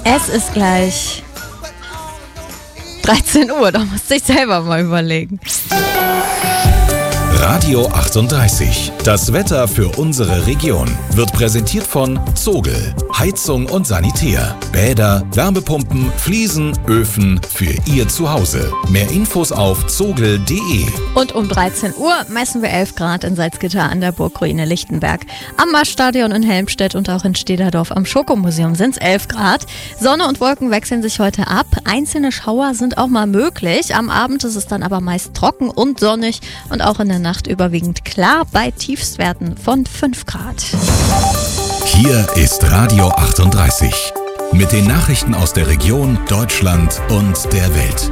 Es ist gleich 13 Uhr, da musst du dich selber mal überlegen. Radio 38. Das Wetter für unsere Region wird präsentiert von Zogel. Heizung und Sanitär. Bäder, Wärmepumpen, Fliesen, Öfen für Ihr Zuhause. Mehr Infos auf zogel.de. Und um 13 Uhr messen wir 11 Grad in Salzgitter an der Burgruine Lichtenberg. Am Marststadion in Helmstedt und auch in Stederdorf am Schokomuseum sind es 11 Grad. Sonne und Wolken wechseln sich heute ab. Einzelne Schauer sind auch mal möglich. Am Abend ist es dann aber meist trocken und sonnig und auch in der Nacht überwiegend klar bei Tiefstwerten von 5 Grad. Hier ist Radio 38 mit den Nachrichten aus der Region, Deutschland und der Welt.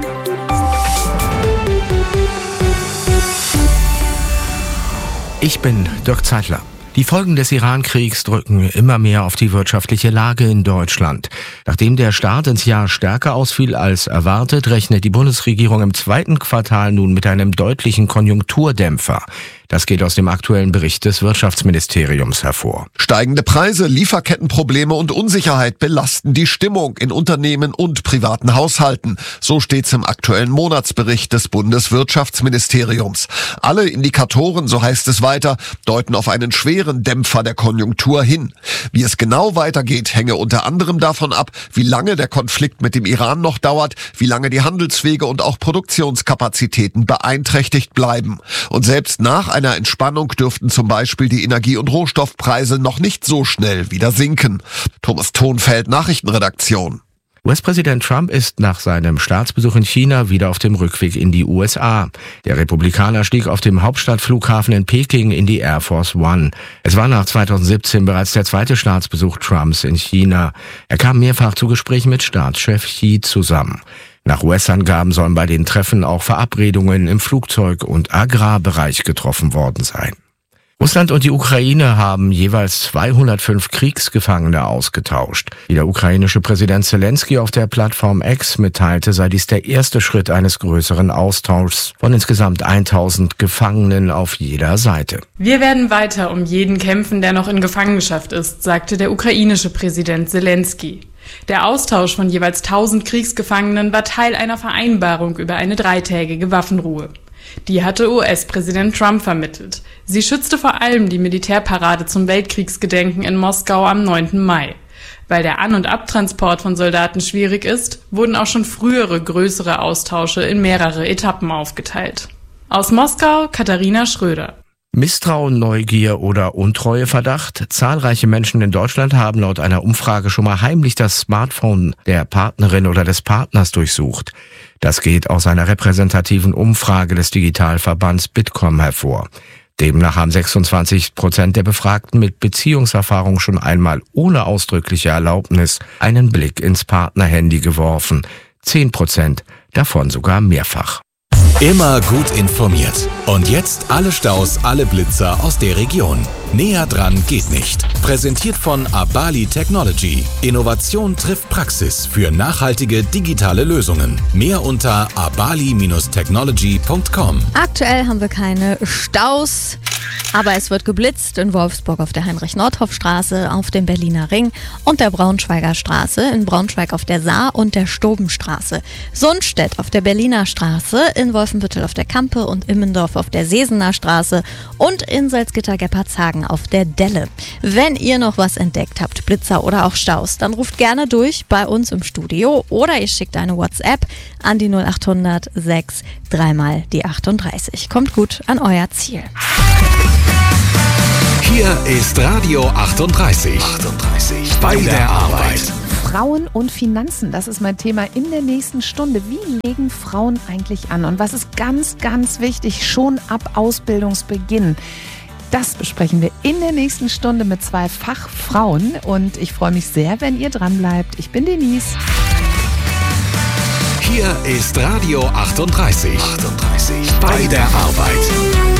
Ich bin Dirk Zeitler. Die Folgen des Iran-Kriegs drücken immer mehr auf die wirtschaftliche Lage in Deutschland. Nachdem der Start ins Jahr stärker ausfiel als erwartet, rechnet die Bundesregierung im zweiten Quartal nun mit einem deutlichen Konjunkturdämpfer. Das geht aus dem aktuellen Bericht des Wirtschaftsministeriums hervor. Steigende Preise, Lieferkettenprobleme und Unsicherheit belasten die Stimmung in Unternehmen und privaten Haushalten. So steht's im aktuellen Monatsbericht des Bundeswirtschaftsministeriums. Alle Indikatoren, so heißt es weiter, deuten auf einen schweren Dämpfer der Konjunktur hin. Wie es genau weitergeht, hänge unter anderem davon ab, wie lange der Konflikt mit dem Iran noch dauert, wie lange die Handelswege und auch Produktionskapazitäten beeinträchtigt bleiben. Und selbst nach einer Entspannung dürften zum Beispiel die Energie- und Rohstoffpreise noch nicht so schnell wieder sinken. Thomas Thonfeld, Nachrichtenredaktion. US-Präsident Trump ist nach seinem Staatsbesuch in China wieder auf dem Rückweg in die USA. Der Republikaner stieg auf dem Hauptstadtflughafen in Peking in die Air Force One. Es war nach 2017 bereits der zweite Staatsbesuch Trumps in China. Er kam mehrfach zu Gesprächen mit Staatschef Xi zusammen. Nach US-Angaben sollen bei den Treffen auch Verabredungen im Flugzeug- und Agrarbereich getroffen worden sein. Russland und die Ukraine haben jeweils 205 Kriegsgefangene ausgetauscht. Wie der ukrainische Präsident Zelensky auf der Plattform X mitteilte, sei dies der erste Schritt eines größeren Austauschs von insgesamt 1000 Gefangenen auf jeder Seite. Wir werden weiter um jeden kämpfen, der noch in Gefangenschaft ist, sagte der ukrainische Präsident Zelensky. Der Austausch von jeweils 1000 Kriegsgefangenen war Teil einer Vereinbarung über eine 3-tägige Waffenruhe. Die hatte US-Präsident Trump vermittelt. Sie schützte vor allem die Militärparade zum Weltkriegsgedenken in Moskau am 9. Mai. Weil der An- und Abtransport von Soldaten schwierig ist, wurden auch schon frühere größere Austausche in mehrere Etappen aufgeteilt. Aus Moskau, Katharina Schröder. Misstrauen, Neugier oder Untreueverdacht? Zahlreiche Menschen in Deutschland haben laut einer Umfrage schon mal heimlich das Smartphone der Partnerin oder des Partners durchsucht. Das geht aus einer repräsentativen Umfrage des Digitalverbands Bitkom hervor. Demnach haben 26% der Befragten mit Beziehungserfahrung schon einmal ohne ausdrückliche Erlaubnis einen Blick ins Partnerhandy geworfen. 10% davon sogar mehrfach. Immer gut informiert. Und jetzt alle Staus, alle Blitzer aus der Region. Näher dran geht nicht. Präsentiert von Abali Technology. Innovation trifft Praxis für nachhaltige digitale Lösungen. Mehr unter abali-technology.com. Aktuell haben wir keine Staus, aber es wird geblitzt in Wolfsburg auf der Heinrich-Nordhoff-Straße, auf dem Berliner Ring und der Braunschweiger Straße, in Braunschweig auf der Saar und der Stobenstraße, Sundstedt auf der Berliner Straße, in Wolfenbüttel auf der Kampe und Immendorf auf der Sesener Straße und in Salzgitter-Geppardshagen auf der Delle. Wenn ihr noch was entdeckt habt, Blitzer oder auch Staus, dann ruft gerne durch bei uns im Studio oder ihr schickt eine WhatsApp an die 0800 6 3 die 38. Kommt gut an euer Ziel. Hier ist Radio 38. Bei der Arbeit. Frauen und Finanzen, das ist mein Thema in der nächsten Stunde. Wie legen Frauen eigentlich an? Und was ist ganz, ganz wichtig, schon ab Ausbildungsbeginn? Das besprechen wir in der nächsten Stunde mit 2 Fachfrauen. Und ich freue mich sehr, wenn ihr dran bleibt. Ich bin Denise. Hier ist Radio 38. Bei der Arbeit.